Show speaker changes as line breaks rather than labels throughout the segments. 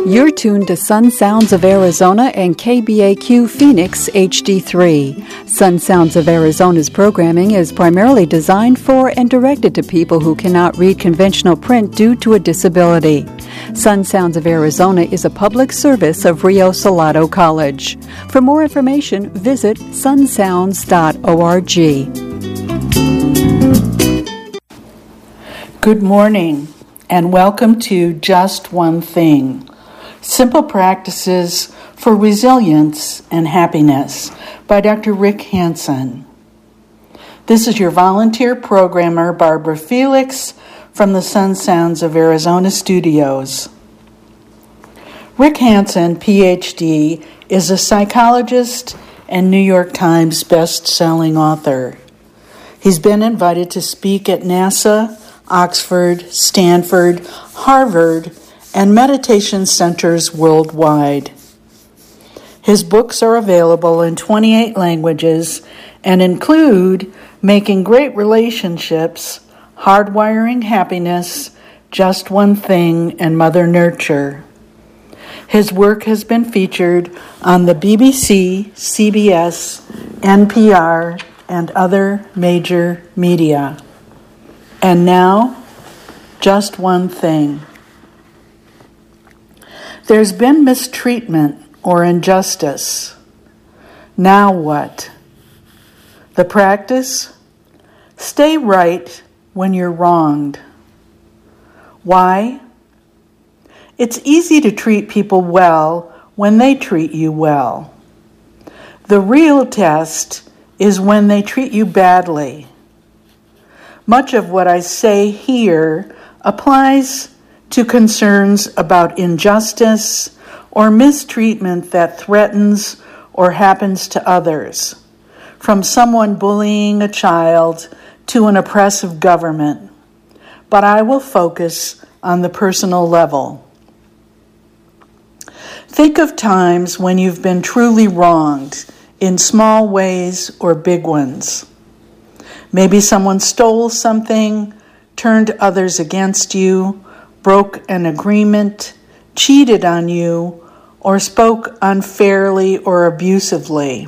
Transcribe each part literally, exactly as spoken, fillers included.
You're tuned to Sun Sounds of Arizona and K B A Q Phoenix H D three. Sun Sounds of Arizona's programming is primarily designed for and directed to people who cannot read conventional print due to a disability. Sun Sounds of Arizona is a public service of Rio Salado College. For more information, visit sun sounds dot org.
Good morning, and welcome to Just One Thing. Simple Practices for Resilience and Happiness by Doctor Rick Hansen. This is your volunteer programmer, Barbara Felix, from the Sun Sounds of Arizona studios. Rick Hansen, P H D, is a psychologist and New York Times best-selling author. He's been invited to speak at NASA, Oxford, Stanford, Harvard, and meditation centers worldwide. His books are available in twenty-eight languages and include Making Great Relationships, Hardwiring Happiness, Just One Thing, and Mother Nurture. His work has been featured on the B B C, C B S, N P R, and other major media. And now, just one thing. There's been mistreatment or injustice. Now what? The practice? Stay right when you're wronged. Why? It's easy to treat people well when they treat you well. The real test is when they treat you badly. Much of what I say here applies to concerns about injustice or mistreatment that threatens or happens to others, from someone bullying a child to an oppressive government. But I will focus on the personal level. Think of times when you've been truly wronged in small ways or big ones. Maybe someone stole something, turned others against you, broke an agreement, cheated on you, or spoke unfairly or abusively.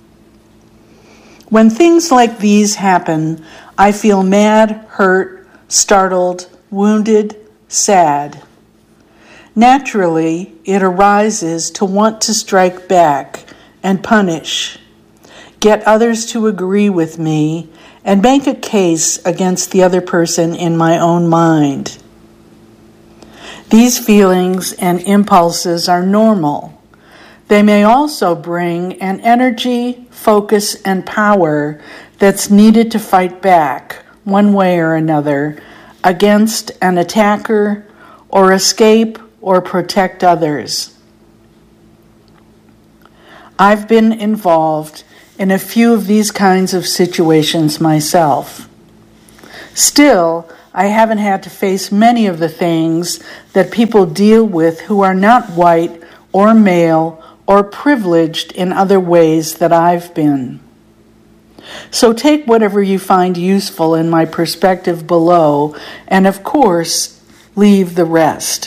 When things like these happen, I feel mad, hurt, startled, wounded, sad. Naturally, it arises to want to strike back and punish, get others to agree with me, and make a case against the other person in my own mind. These feelings and impulses are normal. They may also bring an energy, focus, and power that's needed to fight back, one way or another, against an attacker, or escape or protect others. I've been involved in a few of these kinds of situations myself. Still, I haven't had to face many of the things that people deal with who are not white or male or privileged in other ways that I've been. So take whatever you find useful in my perspective below, and of course, leave the rest.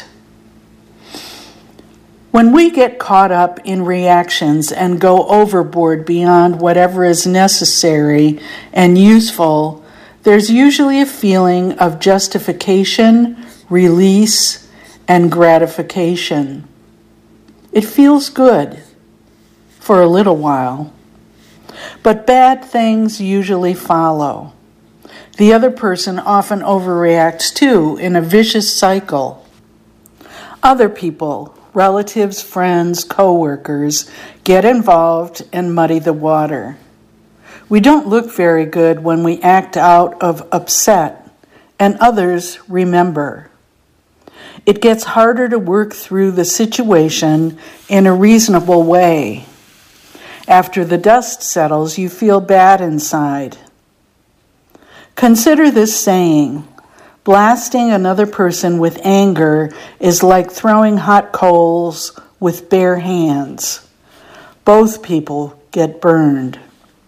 When we get caught up in reactions and go overboard beyond whatever is necessary and useful, there's usually a feeling of justification, release, and gratification. It feels good for a little while, but bad things usually follow. The other person often overreacts too in a vicious cycle. Other people, relatives, friends, co-workers, get involved and muddy the water. We don't look very good when we act out of upset, and others remember. It gets harder to work through the situation in a reasonable way. After the dust settles, you feel bad inside. Consider this saying: blasting another person with anger is like throwing hot coals with bare hands. Both people get burned.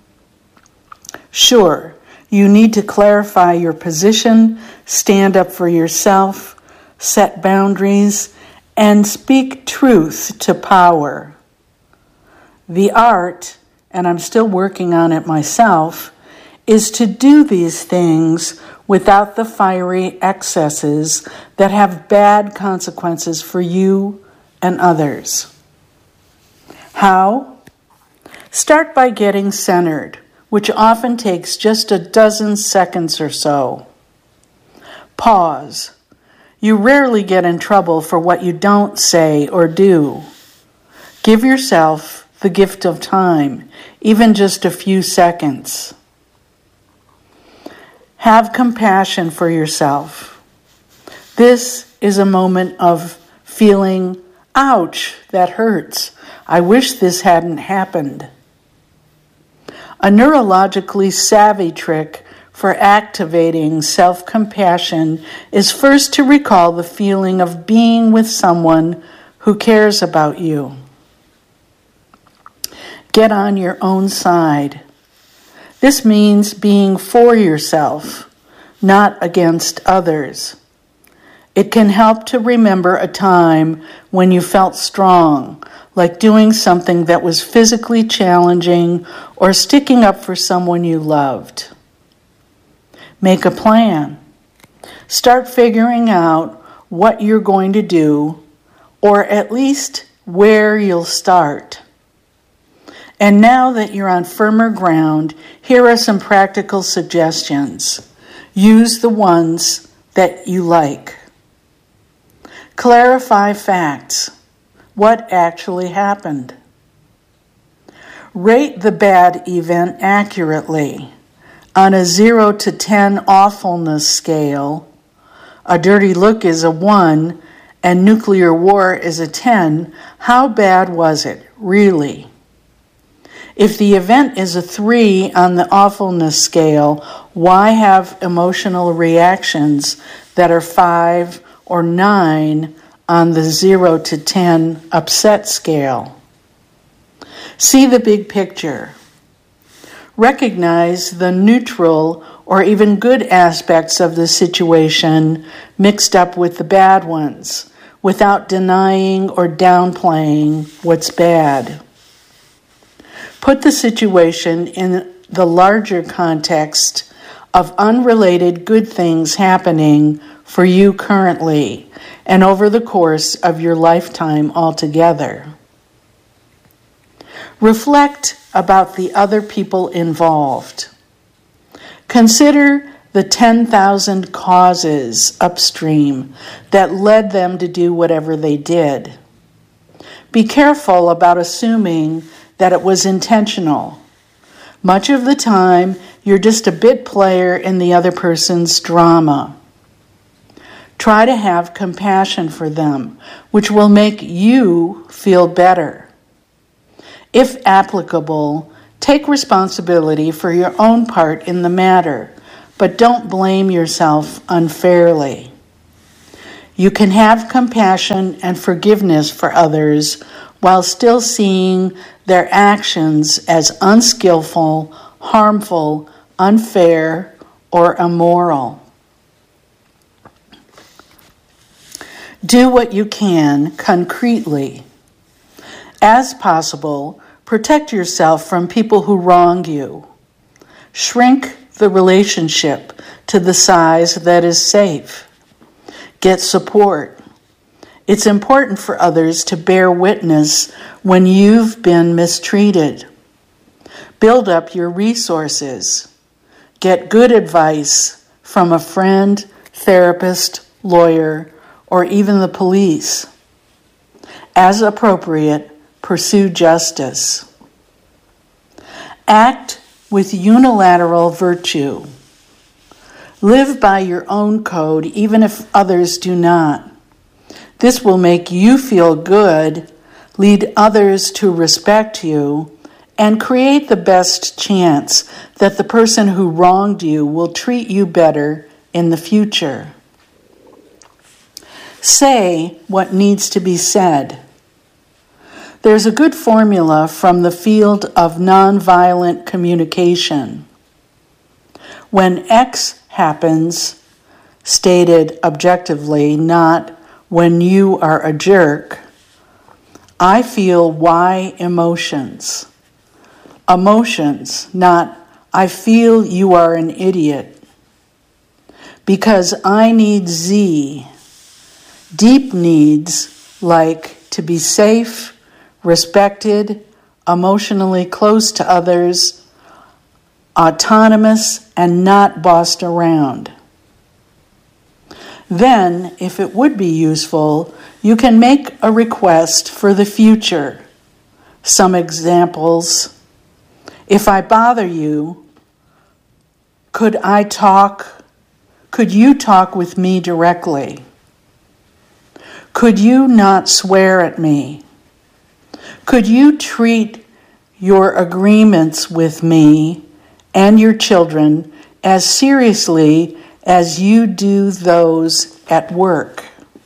Sure, you need to clarify your position, stand up for yourself, set boundaries, and speak truth to power. The art, and I'm still working on it myself, is to do these things without the fiery excesses that have bad consequences for you and others. How? Start by getting centered, which often takes just a dozen seconds or so. Pause. You rarely get in trouble for what you don't say or do. Give yourself the gift of time, even just a few seconds. Have compassion for yourself. This is a moment of feeling, ouch, that hurts. I wish this hadn't happened. A neurologically savvy trick for activating self-compassion is first to recall the feeling of being with someone who cares about you. Get on your own side. This means being for yourself, not against others. It can help to remember a time when you felt strong, like doing something that was physically challenging or sticking up for someone you loved. Make a plan. Start figuring out what you're going to do, or at least where you'll start. And now that you're on firmer ground, here are some practical suggestions. Use the ones that you like. Clarify facts. What actually happened? Rate the bad event accurately. On a zero to ten awfulness scale, a dirty look is a one and nuclear war is a ten. How bad was it, really? If the event is a three on the awfulness scale, why have emotional reactions that are five or nine on the zero to ten upset scale? See the big picture. Recognize the neutral or even good aspects of the situation mixed up with the bad ones, without denying or downplaying what's bad. Put the situation in the larger context of unrelated good things happening for you currently and over the course of your lifetime altogether. Reflect about the other people involved. Consider the ten thousand causes upstream that led them to do whatever they did. Be careful about assuming that it was intentional. Much of the time, you're just a bit player in the other person's drama. Try to have compassion for them, which will make you feel better. If applicable, take responsibility for your own part in the matter, but don't blame yourself unfairly. You can have compassion and forgiveness for others while still seeing their actions as unskillful, harmful, unfair, or immoral. Do what you can concretely. As possible, protect yourself from people who wrong you. Shrink the relationship to the size that is safe. Get support. It's important for others to bear witness when you've been mistreated. Build up your resources. Get good advice from a friend, therapist, lawyer, or even the police. As appropriate, pursue justice. Act with unilateral virtue. Live by your own code, even if others do not. This will make you feel good, lead others to respect you, and create the best chance that the person who wronged you will treat you better in the future. Say what needs to be said. There's a good formula from the field of nonviolent communication. When X happens, stated objectively, not when you are a jerk, I feel Y emotions. Emotions, not I feel you are an idiot. Because I need Z, deep needs like to be safe, respected, emotionally close to others, autonomous, and not bossed around. Then, if it would be useful, you can make a request for the future. Some examples. If I bother you, could I talk, could you talk with me directly? Could you not swear at me? Could you treat your agreements with me and your children as seriously as you do those at work?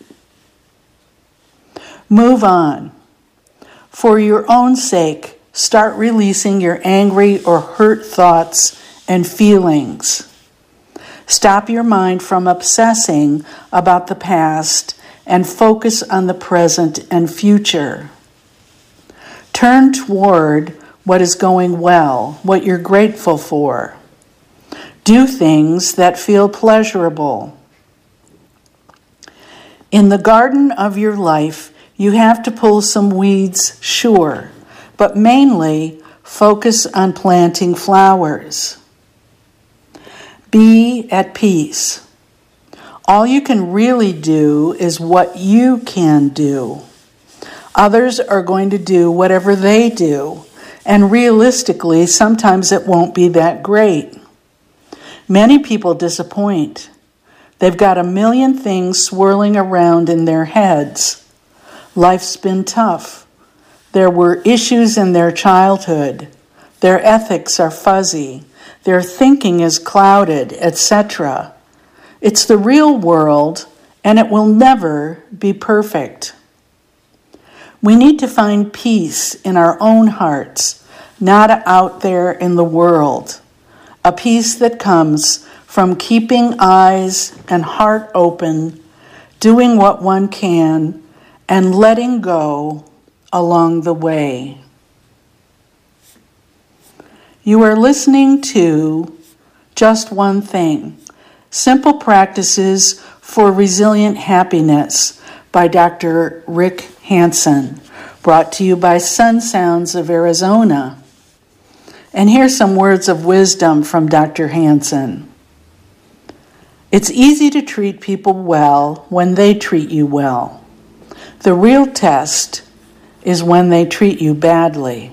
Move on. For your own sake, start releasing your angry or hurt thoughts and feelings. Stop your mind from obsessing about the past and focus on the present and future. Turn toward what is going well, what you're grateful for. Do things that feel pleasurable. In the garden of your life, you have to pull some weeds, sure, but mainly focus on planting flowers. Be at peace. All you can really do is what you can do. Others are going to do whatever they do, and realistically, sometimes it won't be that great. Many people disappoint. They've got a million things swirling around in their heads. Life's been tough. There were issues in their childhood. Their ethics are fuzzy. Their thinking is clouded, et cetera. It's the real world, and it will never be perfect. We need to find peace in our own hearts, not out there in the world. A peace that comes from keeping eyes and heart open, doing what one can, and letting go along the way. You are listening to Just One Thing, Simple Practices for Resilient Happiness by Doctor Rick Hanson, brought to you by Sun Sounds of Arizona. And here's some words of wisdom from Doctor Hanson. It's easy to treat people well when they treat you well. The real test is when they treat you badly.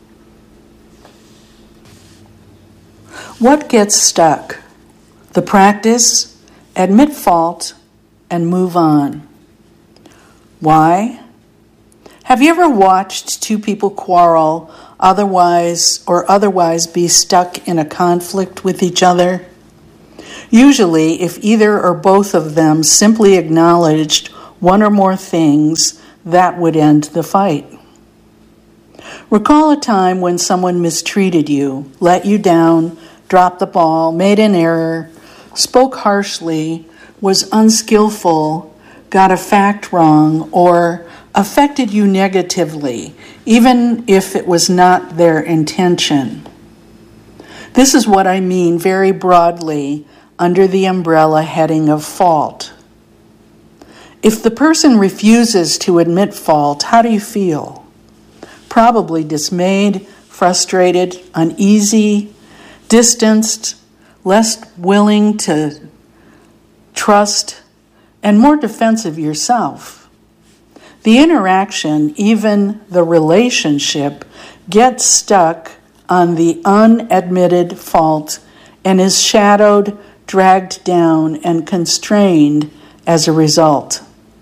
What gets stuck? The practice, admit fault, and move on. Why? Have you ever watched two people quarrel, otherwise or otherwise be stuck in a conflict with each other? Usually, if either or both of them simply acknowledged one or more things, that would end the fight. Recall a time when someone mistreated you, let you down, dropped the ball, made an error, spoke harshly, was unskillful, got a fact wrong, or affected you negatively, even if it was not their intention. This is what I mean very broadly under the umbrella heading of fault. If the person refuses to admit fault, how do you feel? Probably dismayed, frustrated, uneasy, distanced, less willing to trust, and more defensive yourself. The interaction, even the relationship, gets stuck on the unadmitted fault and is shadowed, dragged down, and constrained as a result.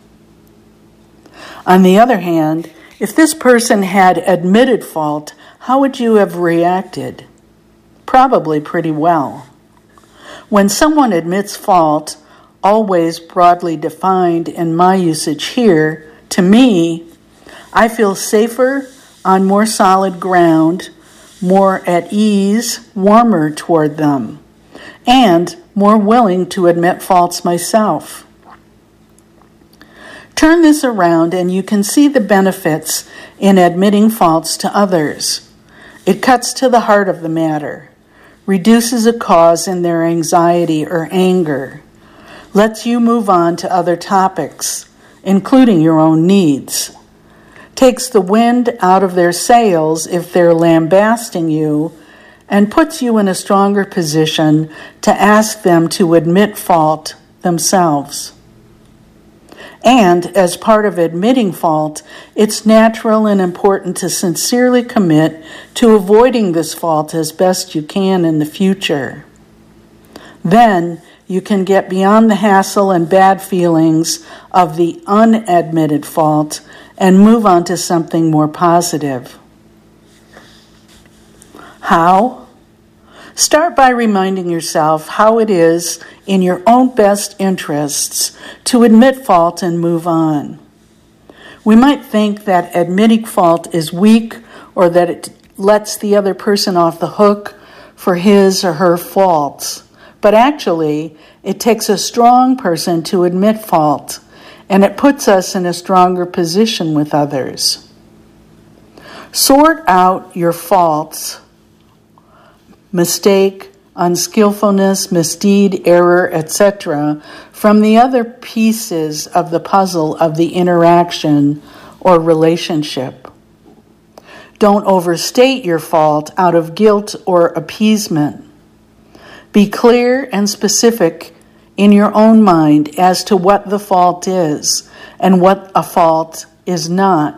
On the other hand, if this person had admitted fault, how would you have reacted? Probably pretty well. When someone admits fault, always broadly defined in my usage here, to me, I feel safer, on more solid ground, more at ease, warmer toward them, and more willing to admit faults myself. Turn this around and you can see the benefits in admitting faults to others. It cuts to the heart of the matter, reduces a cause in their anxiety or anger, lets you move on to other topics, including your own needs, takes the wind out of their sails if they're lambasting you, and puts you in a stronger position to ask them to admit fault themselves. And as part of admitting fault, it's natural and important to sincerely commit to avoiding this fault as best you can in the future. Then you can get beyond the hassle and bad feelings of the unadmitted fault and move on to something more positive. How? Start by reminding yourself how it is in your own best interests to admit fault and move on. We might think that admitting fault is weak or that it lets the other person off the hook for his or her faults. But actually, it takes a strong person to admit fault, and it puts us in a stronger position with others. Sort out your faults, mistake, unskillfulness, misdeed, error, et cetera, from the other pieces of the puzzle of the interaction or relationship. Don't overstate your fault out of guilt or appeasement. Be clear and specific in your own mind as to what the fault is and what a fault is not.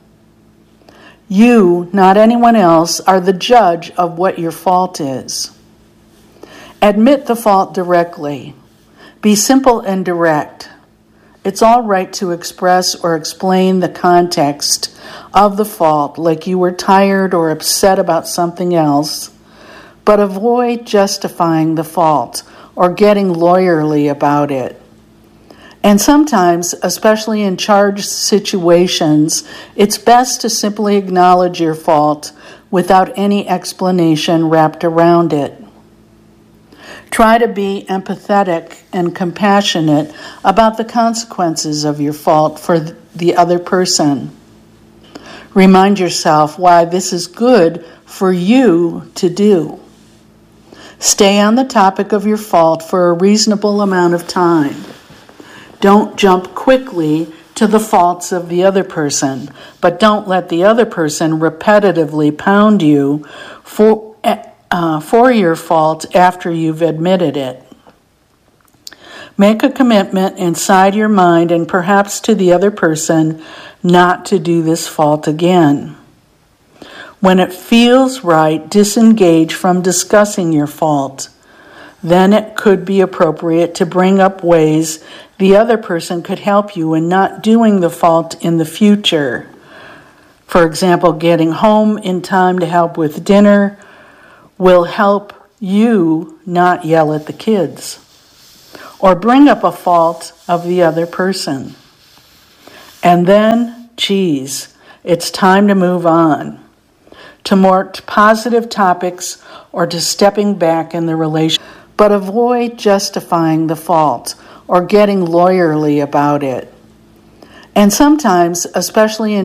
You, not anyone else, are the judge of what your fault is. Admit the fault directly. Be simple and direct. It's all right to express or explain the context of the fault, like you were tired or upset about something else, but avoid justifying the fault or getting lawyerly about it. And sometimes, especially in charged situations, it's best to simply acknowledge your fault without any explanation wrapped around it. Try to be empathetic and compassionate about the consequences of your fault for the other person. Remind yourself why this is good for you to do. Stay on the topic of your fault for a reasonable amount of time. Don't jump quickly to the faults of the other person, but don't let the other person repetitively pound you for, uh, for your fault after you've admitted it. Make a commitment inside your mind and perhaps to the other person not to do this fault again. When it feels right, disengage from discussing your fault. Then it could be appropriate to bring up ways the other person could help you in not doing the fault in the future. For example, getting home in time to help with dinner will help you not yell at the kids. Or bring up a fault of the other person. And then, geez, it's time to move on to more positive topics or to stepping back in the relationship. But avoid justifying the fault or getting lawyerly about it. And sometimes, especially in